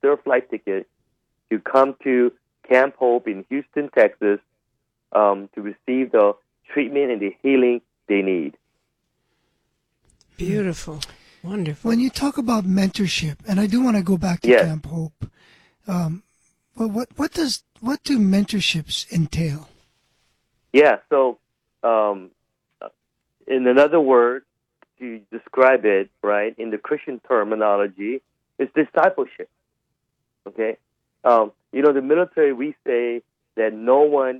their flight ticket to come to Camp Hope in Houston, Texas, to receive the treatment and the healing they need. Beautiful. Wonderful. When you talk about mentorship, and I do want to go back to Camp Hope, well, what do mentorships entail? Yeah, so in another word to describe it, right, in the Christian terminology, it's discipleship. Okay, the military, we say that no one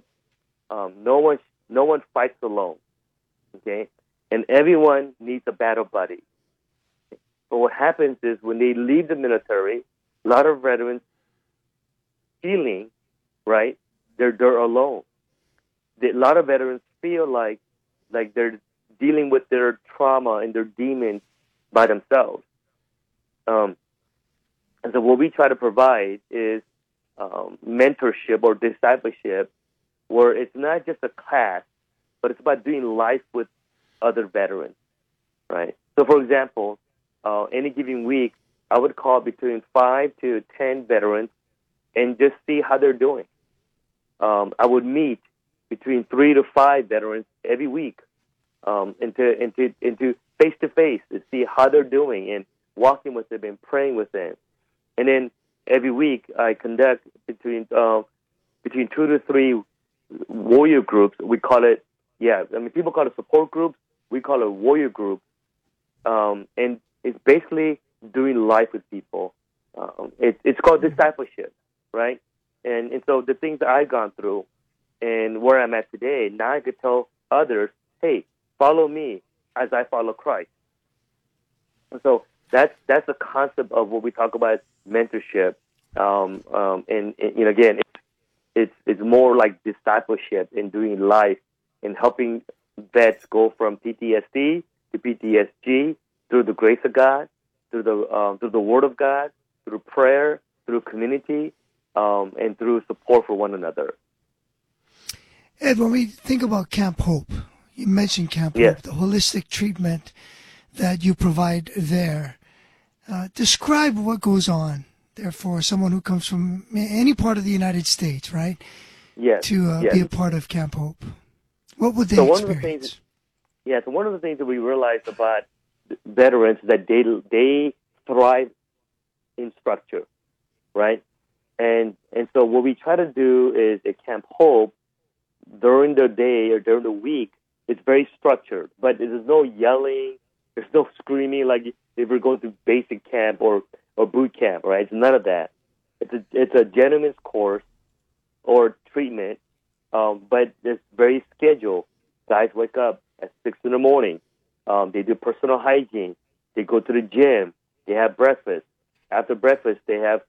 fights alone. Okay, and everyone needs a battle buddy. But what happens is when they leave the military, a lot of veterans feeling, right, they're alone. A lot of veterans feel like they're dealing with their trauma and their demons by themselves. And so what we try to provide is mentorship or discipleship, where it's not just a class, but it's about doing life with other veterans, right? So, for example, any given week, I would call between 5 to 10 veterans and just see how they're doing. I would meet between 3 to 5 veterans every week, into face to face to see how they're doing and walking with them and praying with them. And then every week I conduct between 2 to 3 warrior groups. We call it, people call it support groups. We call it warrior groups. And it's basically doing life with people. It's called discipleship, right? And so the things that I've gone through and where I'm at today, now I could tell others, hey, follow me as I follow Christ. And so that's the concept of what we talk about mentorship. And again, it's more like discipleship and doing life and helping vets go from PTSD to PTSD through the grace of God, through the Word of God, through prayer, through community, and through support for one another. Ed, when we think about Camp Hope, you mentioned Camp Hope, the holistic treatment that you provide there. Describe what goes on there for someone who comes from any part of the United States, right? Yes. To be a part of Camp Hope. What would they experience? So one of the things that we realized about veterans is that they thrive in structure, right? And so what we try to do is at Camp Hope, during the day or during the week, it's very structured, but there's no yelling, there's no screaming like if we're going to basic camp or boot camp, right? It's none of that. It's a gentleman's course or treatment, but it's very scheduled. Guys wake up at 6 in the morning. They do personal hygiene. They go to the gym. They have breakfast. After breakfast, they have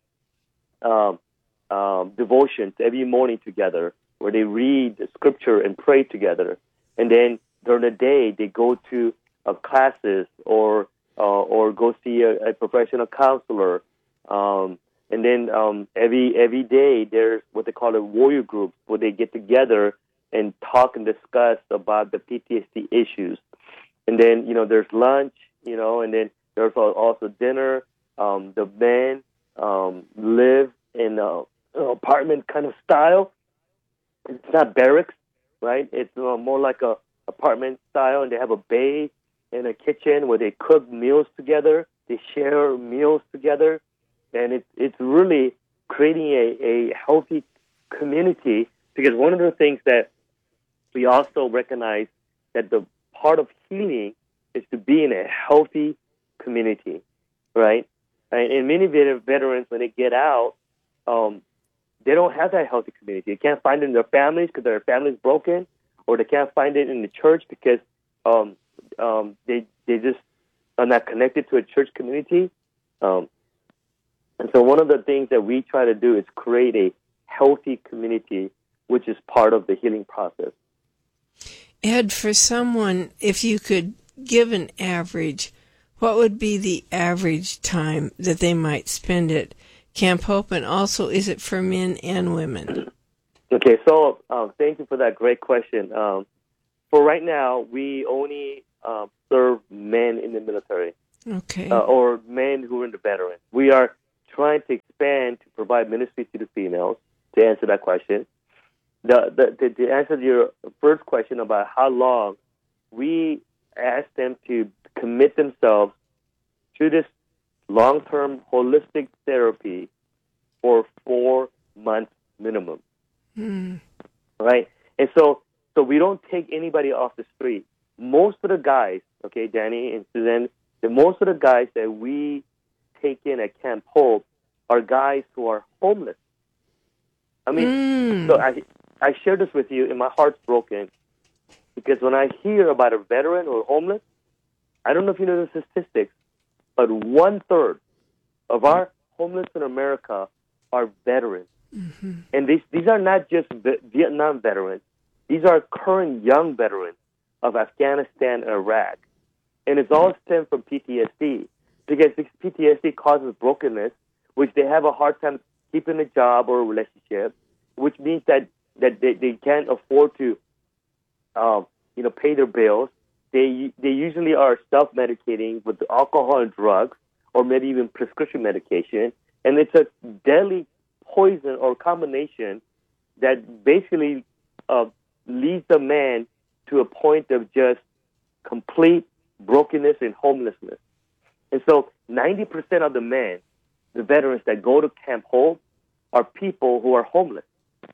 devotions every morning together, where they read the scripture and pray together. And then during the day, they go to classes or go see a professional counselor. And then every day, there's what they call a warrior group, where they get together and talk and discuss about the PTSD issues. And then, there's lunch, and then there's also dinner. The men live in an apartment kind of style. It's not barracks, right? It's more like a apartment style, and they have a bay and a kitchen where they cook meals together. They share meals together, and it's really creating a healthy community. Because one of the things that we also recognize that the part of healing is to be in a healthy community, right? And many veterans, when they get out, they don't have that healthy community. They can't find it in their families because their family's broken, or they can't find it in the church because they just are not connected to a church community. And so one of the things that we try to do is create a healthy community, which is part of the healing process. Ed, for someone, if you could give an average, what would be the average time that they might spend at Camp Hope, and also is it for men and women? Okay, so thank you for that great question. For right now, we only serve men in the military, okay, or men who are in the veterans. We are trying to expand to provide ministry to the females, to answer that question. To answer your first question about how long, we ask them to commit themselves to this long-term holistic therapy for 4 months minimum. Right? And so we don't take anybody off the street. Most of the guys, okay, Danny and Suzanne, most of the guys that we take in at Camp Hope are guys who are homeless. I mean, so I share this with you, and my heart's broken, because when I hear about a veteran or homeless, I don't know if you know the statistics, but 1/3 of our homeless in America are veterans. And these are not just Vietnam veterans. These are current young veterans of Afghanistan and Iraq. And it's all stemmed from PTSD, because PTSD causes brokenness, which they have a hard time keeping a job or a relationship, which means that they can't afford to pay their bills. They usually are self-medicating with alcohol and drugs, or maybe even prescription medication. And it's a deadly poison or combination that basically leads the man to a point of just complete brokenness and homelessness. And so 90% of the men, the veterans that go to Camp Hope, are people who are homeless.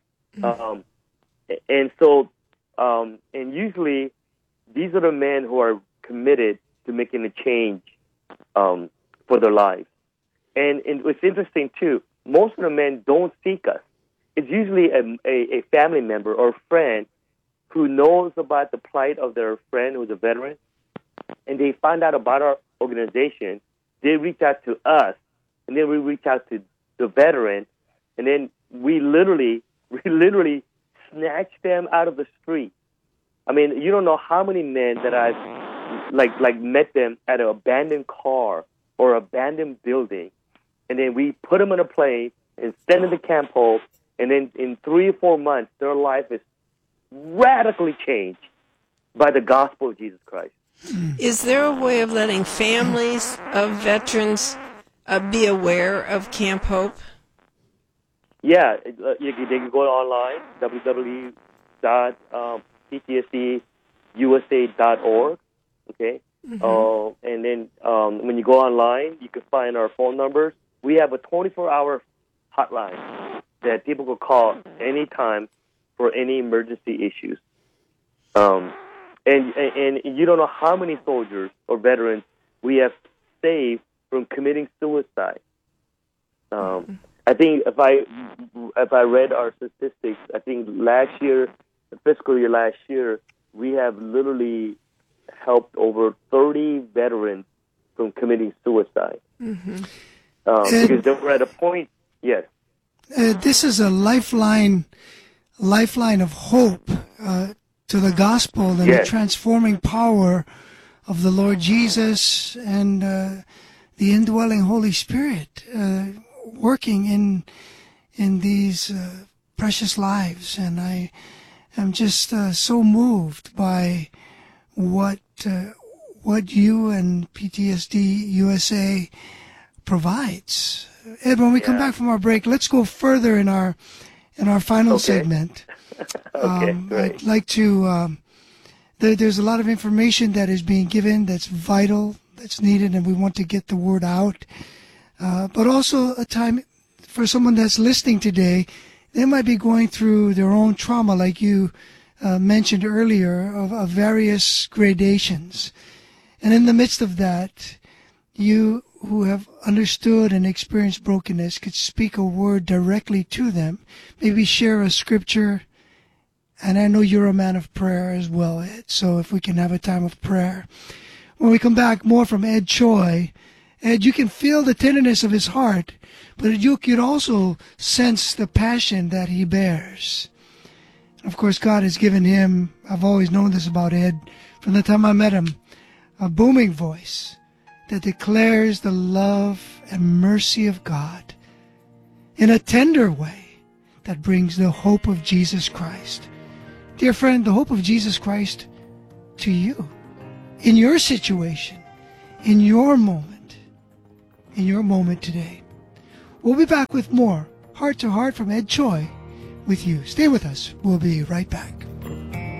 And usually these are the men who are committed to making a change for their lives. And it's interesting, too, most of the men don't seek us. It's usually a family member or friend who knows about the plight of their friend who's a veteran, and they find out about our organization. They reach out to us, and then we reach out to the veteran, and then we literally snatch them out of the street. I mean, you don't know how many men that I've met them at an abandoned car or abandoned building, and then we put them on a plane and send them to Camp Hope, and then in 3 or 4 months, their life is radically changed by the gospel of Jesus Christ. Is there a way of letting families of veterans be aware of Camp Hope? Yeah, they can go online, www.ptsdusa.org, okay? And then when you go online, you can find our phone numbers. We have a 24-hour hotline that people can call anytime for any emergency issues. And you don't know how many soldiers or veterans we have saved from committing suicide. I think if I read our statistics, I think last year, the fiscal year last year, we have literally helped over 30 veterans from committing suicide. Because they were at a point, yes. This is a lifeline of hope to the gospel and the transforming power of the Lord Jesus and the indwelling Holy Spirit working in these precious lives. And I am just so moved by what you and PTSD USA provides. Ed, when we come back from our break, let's go further in our final segment. Great. I'd like to. There's a lot of information that is being given that's vital, that's needed, and we want to get the word out. But also a time for someone that's listening today, they might be going through their own trauma, like you mentioned earlier, of various gradations. And in the midst of that, you who have understood and experienced brokenness could speak a word directly to them, maybe share a scripture. And I know you're a man of prayer as well, Ed, so if we can have a time of prayer. When we come back, more from Ed Choi. Ed, you can feel the tenderness of his heart, but you could also sense the passion that he bears. And of course, God has given him, I've always known this about Ed, from the time I met him, a booming voice that declares the love and mercy of God in a tender way that brings the hope of Jesus Christ. Dear friend, the hope of Jesus Christ to you, in your situation, in your moment today. We'll be back with more Heart to Heart from Ed Choi with you. Stay with us. We'll be right back.